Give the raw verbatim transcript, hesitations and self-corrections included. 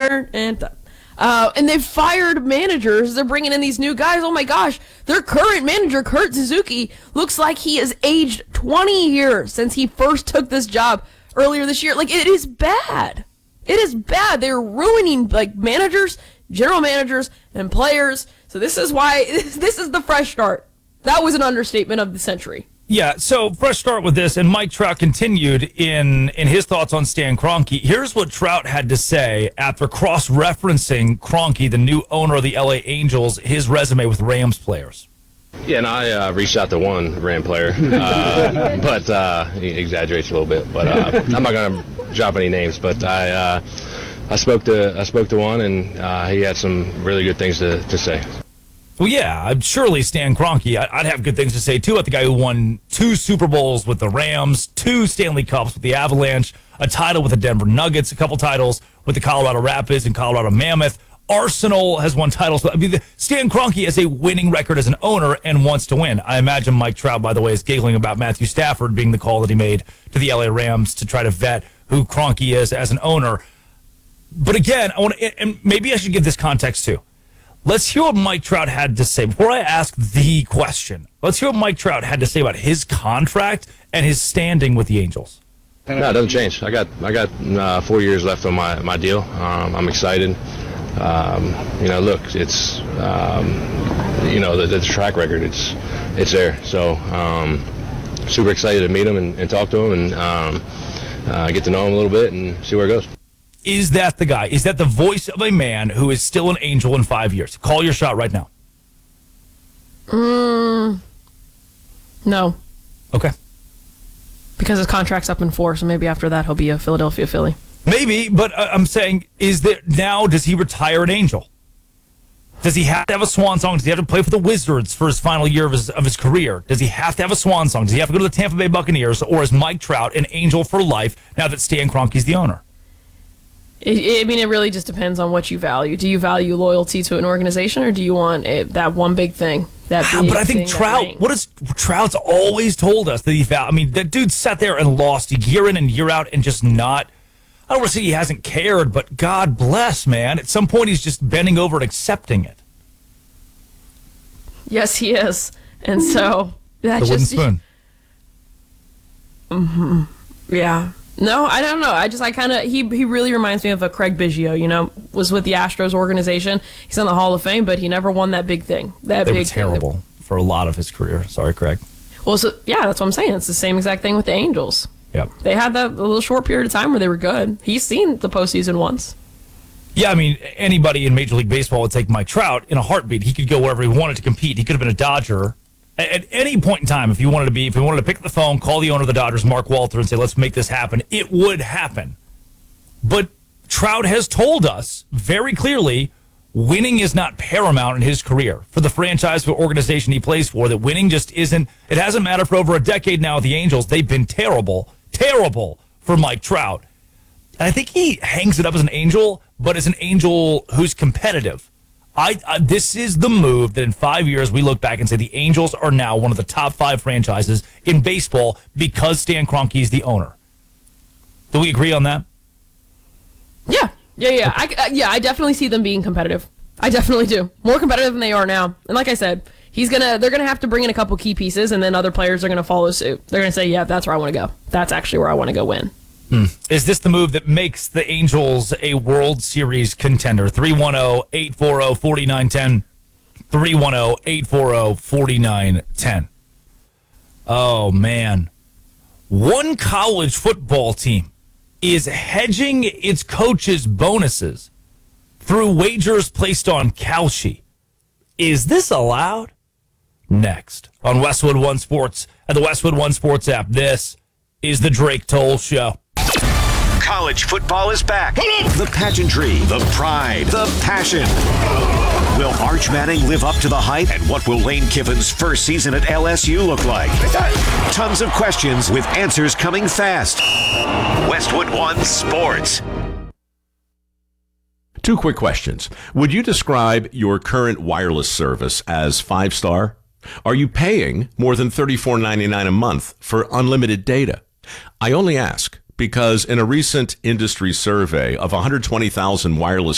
there and uh, and they've fired managers. They're bringing in these new guys. Oh my gosh, their current manager, Kurt Suzuki, looks like he has aged twenty years since he first took this job earlier this year. Like, it is bad. It is bad. They're ruining like managers, general managers, and players. So this is why this is the fresh start. That was an understatement of the century. Yeah, so fresh start with this, and Mike Trout continued in, in his thoughts on Stan Kroenke. Here's what Trout had to say after cross-referencing Kroenke, the new owner of the L A Angels, his resume with Rams players. Yeah, and I uh, reached out to one Ram player, uh, but uh, he exaggerates a little bit. But uh, I'm not going to drop any names. But I uh, I spoke to I spoke to one, and uh, he had some really good things to, to say. Well, yeah, surely Stan Kroenke, I'd have good things to say, too, about the guy who won two Super Bowls with the Rams, two Stanley Cups with the Avalanche, a title with the Denver Nuggets, a couple titles with the Colorado Rapids and Colorado Mammoth. Arsenal has won titles. I mean, Stan Kroenke has a winning record as an owner and wants to win. I imagine Mike Trout, by the way, is giggling about Matthew Stafford being the call that he made to the L A Rams to try to vet who Kroenke is as an owner. But again, I want to, and maybe I should give this context, too. Let's hear what Mike Trout had to say. Before I ask the question, let's hear what Mike Trout had to say about his contract and his standing with the Angels. No, it doesn't change. I got I got uh, four years left on my, my deal. Um, I'm excited. Um, you know, look, it's, um, you know, the, the track record, it's it's there. So um, super excited to meet him and, and talk to him and um, uh, get to know him a little bit and see where it goes. Is that the guy? Is that the voice of a man who is still an Angel in five years? Call your shot right now. Mm, no. Okay. Because his contract's up in four, so maybe after that he'll be a Philadelphia Philly. Maybe, but uh, I'm saying, is there now, does he retire an Angel? Does he have to have a swan song? Does he have to play for the Wizards for his final year of his, of his career? Does he have to have a swan song? Does he have to go to the Tampa Bay Buccaneers? Or is Mike Trout an Angel for life now that Stan Kroenke's the owner? I mean, it really just depends on what you value. Do you value loyalty to an organization, or do you want it, that one big thing? That big but I think Trout, what is Trout's always told us that he found. I mean, that dude sat there and lost year in and year out and just not. I don't want to say he hasn't cared, but God bless, man. At some point, he's just bending over and accepting it. Yes, he is, and so that the just. Wooden spoon. Mm-hmm. Yeah. No, I don't know. I just, I kind of, he he really reminds me of a Craig Biggio, you know, was with the Astros organization. He's in the Hall of Fame, but he never won that big thing. That they big were terrible thing. for a lot of his career. Sorry, Craig. Well, so, yeah, that's what I'm saying. It's the same exact thing with the Angels. Yep. They had that little short period of time where they were good. He's seen the postseason once. Yeah, I mean, anybody in Major League Baseball would take Mike Trout in a heartbeat. He could go wherever he wanted to compete. He could have been a Dodger. At any point in time, if you wanted to be, if you wanted to pick up the phone, call the owner of the Dodgers, Mark Walter, and say, let's make this happen, it would happen. But Trout has told us very clearly winning is not paramount in his career. For the franchise, for the organization he plays for, that winning just isn't, it hasn't mattered for over a decade now with the Angels. They've been terrible, terrible for Mike Trout. And I think he hangs it up as an Angel, but as an Angel who's competitive. I, I, this is the move that in five years we look back and say the Angels are now one of the top five franchises in baseball because Stan Kroenke is the owner. Do we agree on that? Yeah, yeah, yeah. I, uh, yeah, I definitely see them being competitive. I definitely do. More competitive than they are now. And like I said, he's gonna, they're gonna have to bring in a couple key pieces, and then other players are gonna follow suit. They're gonna say, yeah, that's where I want to go. That's actually where I want to go win. Hmm. Is this the move that makes the Angels a World Series contender? three one zero, eight four zero, four nine one zero. three one zero, eight four zero, four nine one zero. Oh, man. One college football team is hedging its coaches' bonuses through wagers placed on Kalshi. Is this allowed? Next on Westwood One Sports and the Westwood One Sports app, this is the Drake Toll Show. College football is back. The pageantry, the pride, the passion. Will Arch Manning live up to the hype? And what will Lane Kiffin's first season at L S U look like? Tons of questions with answers coming fast. Westwood One Sports. Two quick questions. Would you describe your current wireless service as five-star? Are you paying more than thirty-four ninety-nine a month for unlimited data? I only ask because in a recent industry survey of one hundred twenty thousand wireless